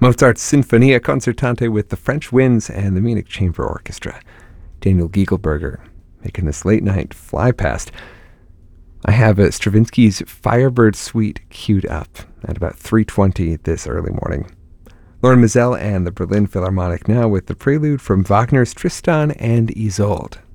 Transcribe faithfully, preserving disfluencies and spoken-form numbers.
Mozart's Sinfonia Concertante with the French Winds and the Munich Chamber Orchestra. Daniel Giegelberger making this late night fly past. I have uh, Stravinsky's Firebird Suite queued up at about three twenty this early morning. Lauren Mizell and the Berlin Philharmonic now with the prelude from Wagner's Tristan and Isolde.